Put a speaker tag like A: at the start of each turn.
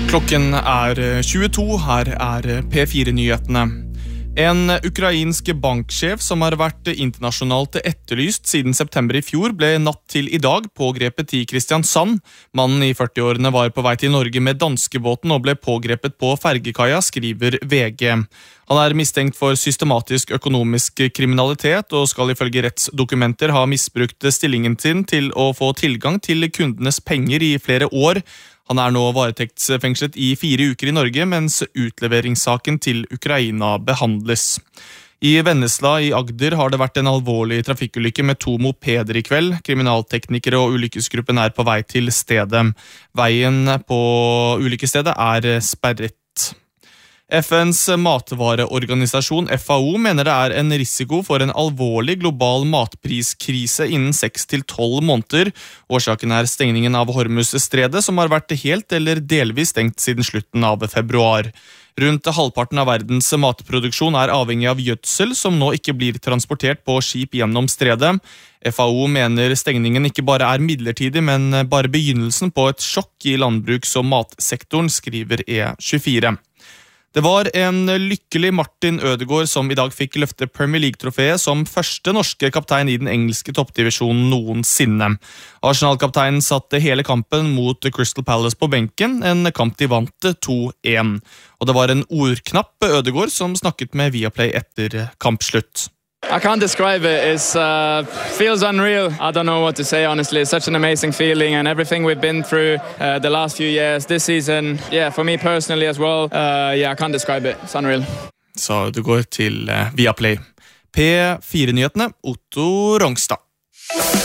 A: Klokken 22, her P4-nyhetene. En ukrainsk banksjef som har vært internasjonalt etterlyst siden september i fjor ble natt til i dag pågrepet i Kristiansand. Mannen i 40-årene var på vei til Norge med danskebåten og ble pågrepet på fergekaia, skriver VG. Han mistenkt for systematisk økonomisk kriminalitet og skal ifølge rettsdokumenter ha misbrukt stillingen sin til å få tilgang til kundenes penger i flere år. Han nå varetektsfengslet i 4 uker i Norge, mens utleveringssaken til Ukraina behandles. I Vennesla i Agder har det vært en alvorlig trafikkulykke med 2 mopeder i kveld. Kriminalteknikere og ulykkesgruppen på vei til stedet. Veien på ulykkesstedet sperret. FNs matvareorganisasjon FAO mener det en risiko for en alvorlig global matpriskrise innen 6-12 måneder. Årsaken stengningen av Hormuzstredet, som har vært helt eller delvis stengt siden slutten av februar. Rundt halvparten av verdens matproduksjon avhengig av gjødsel, som nå ikke blir transportert på skip gjennom stredet. FAO mener stengningen ikke bare midlertidig, men bare begynnelsen på et sjokk i landbruks- og matsektoren, skriver E24. Det var en lykkelig Martin Ødegaard som i dag fikk løfte Premier League-trofeet som første norske kaptein i den engelske toppdivisjonen noensinne. Arsenal-kapteinen satte hele kampen mot Crystal Palace på benken, en kamp de vant 2-1. Og det var en ordknapp Ødegaard som snakket med Viaplay etter kampslutt.
B: I can't describe it. It feels unreal. I don't know what to say, honestly. It's such an amazing feeling, and everything we've been through the last few years, this season, for me personally as well, I can't describe it. It's unreal.
A: Så du går til Viaplay. P4-nyhetene, Otto Rongstad.